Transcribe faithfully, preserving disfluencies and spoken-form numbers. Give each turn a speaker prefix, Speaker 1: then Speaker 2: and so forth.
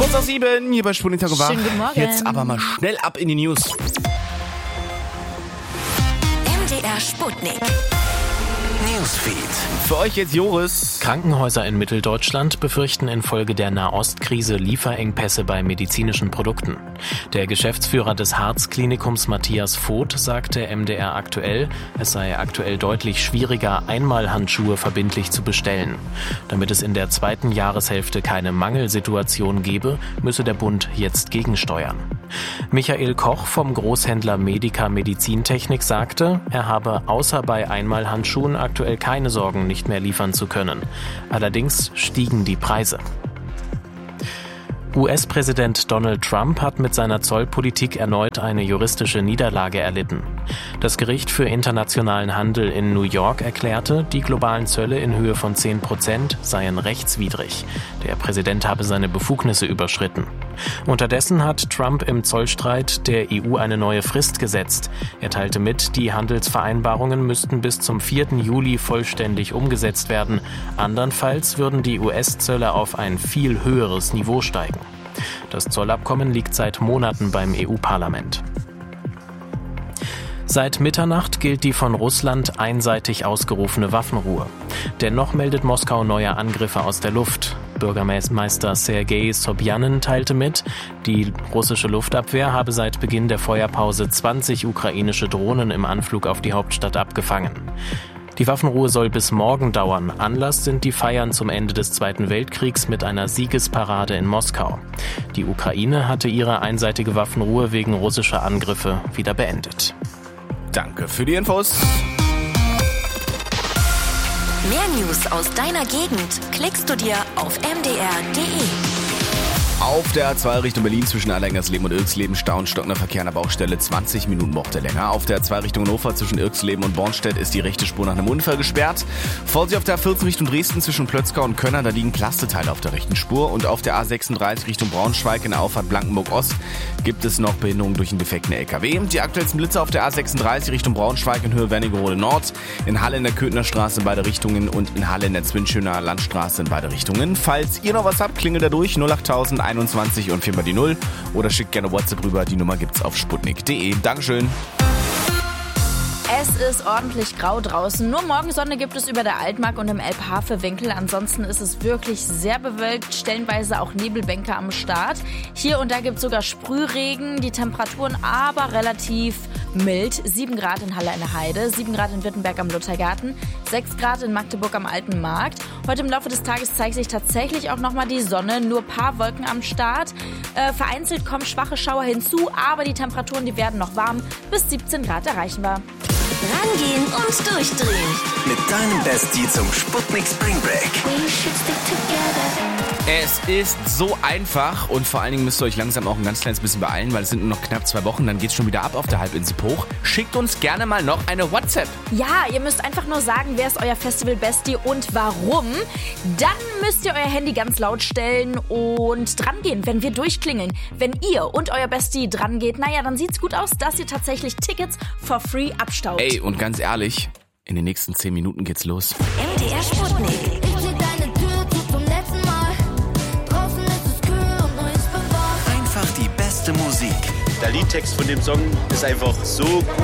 Speaker 1: Kurz nach sieben, hier bei Sputnik Tag und Wach.
Speaker 2: Schönen guten Morgen.
Speaker 1: Jetzt aber mal schnell ab in die News.
Speaker 3: M D R Sputnik Newsfeed.
Speaker 1: Für euch jetzt Joris.
Speaker 4: Krankenhäuser in Mitteldeutschland befürchten infolge der Nahostkrise Lieferengpässe bei medizinischen Produkten. Der Geschäftsführer des Harz-Klinikums Matthias Voth sagte M D R aktuell, es sei aktuell deutlich schwieriger, Einmalhandschuhe verbindlich zu bestellen. Damit es in der zweiten Jahreshälfte keine Mangelsituation gebe, müsse der Bund jetzt gegensteuern. Michael Koch vom Großhändler Medica Medizintechnik sagte, er habe außer bei Einmalhandschuhen aktuell keine Sorgen, nicht mehr liefern zu können. Allerdings stiegen die Preise. U S-Präsident Donald Trump hat mit seiner Zollpolitik erneut eine juristische Niederlage erlitten. Das Gericht für internationalen Handel in New York erklärte, die globalen Zölle in Höhe von zehn Prozent seien rechtswidrig. Der Präsident habe seine Befugnisse überschritten. Unterdessen hat Trump im Zollstreit der E U eine neue Frist gesetzt. Er teilte mit, die Handelsvereinbarungen müssten bis zum vierten Juli vollständig umgesetzt werden. Andernfalls würden die U S-Zölle auf ein viel höheres Niveau steigen. Das Zollabkommen liegt seit Monaten beim E U-Parlament. Seit Mitternacht gilt die von Russland einseitig ausgerufene Waffenruhe. Dennoch meldet Moskau neue Angriffe aus der Luft. Bürgermeister Sergei Sobjanin teilte mit, die russische Luftabwehr habe seit Beginn der Feuerpause zwanzig ukrainische Drohnen im Anflug auf die Hauptstadt abgefangen. Die Waffenruhe soll bis morgen dauern. Anlass sind die Feiern zum Ende des Zweiten Weltkriegs mit einer Siegesparade in Moskau. Die Ukraine hatte ihre einseitige Waffenruhe wegen russischer Angriffe wieder beendet.
Speaker 1: Danke für die Infos.
Speaker 3: Mehr News aus deiner Gegend klickst du dir auf m d r punkt d e.
Speaker 1: Auf der A zwei Richtung Berlin zwischen Allerlingsleben und Irksleben Stau und stockender Verkehr an der Baustelle. zwanzig Minuten braucht er länger. Auf der A zwei Richtung Hannover zwischen Irksleben und Bornstedt ist die rechte Spur nach einem Unfall gesperrt. Vorsicht auf der A vierzehn Richtung Dresden zwischen Plötzkau und Könner, da liegen Plasteteile auf der rechten Spur. Und auf der A sechsunddreißig Richtung Braunschweig in der Auffahrt Blankenburg-Ost gibt es noch Behinderungen durch einen defekten L K W. Die aktuellsten Blitze auf der A sechsunddreißig Richtung Braunschweig in Höhe Wernigerode Nord, in Halle in der Köthner Straße in beide Richtungen und in Halle in der Zwinschöner Landstraße in beide Richtungen. Falls ihr noch was habt, klingelt da durch null acht null eins einundzwanzig und viermal die null oder schickt gerne WhatsApp rüber. Die Nummer gibt's auf sputnik punkt d e. Dankeschön.
Speaker 2: Es ist ordentlich grau draußen. Nur Morgensonne gibt es über der Altmark und im Elbhafe-Winkel. Ansonsten ist es wirklich sehr bewölkt, stellenweise auch Nebelbänke am Start. Hier und da gibt es sogar Sprühregen, die Temperaturen aber relativ mild. sieben Grad in Halle in der Heide, sieben Grad in Wittenberg am Luthergarten, sechs Grad in Magdeburg am Alten Markt. Heute im Laufe des Tages zeigt sich tatsächlich auch nochmal die Sonne, nur ein paar Wolken am Start. Äh, vereinzelt kommen schwache Schauer hinzu, aber die Temperaturen, die werden noch warm. Bis siebzehn Grad erreichen wir.
Speaker 3: Rangehen und durchdrehen.
Speaker 5: Mit deinem Bestie zum Sputnik Spring Break.
Speaker 1: Es ist so einfach und vor allen Dingen müsst ihr euch langsam auch ein ganz kleines bisschen beeilen, weil es sind nur noch knapp zwei Wochen, dann geht's schon wieder ab auf der Halbinsel hoch. Schickt uns gerne mal noch eine WhatsApp.
Speaker 2: Ja, ihr müsst einfach nur sagen, wer ist euer Festival-Bestie und warum. Dann müsst ihr euer Handy ganz laut stellen und drangehen, wenn wir durchklingeln. Wenn ihr und euer Bestie drangeht, naja, dann sieht's gut aus, dass ihr tatsächlich Tickets for free abstaubt.
Speaker 1: Ey, und ganz ehrlich, in den nächsten zehn Minuten geht's los.
Speaker 3: M D R Sputnik.
Speaker 5: Einfach die beste Musik.
Speaker 6: Der Liedtext von dem Song ist einfach so gut.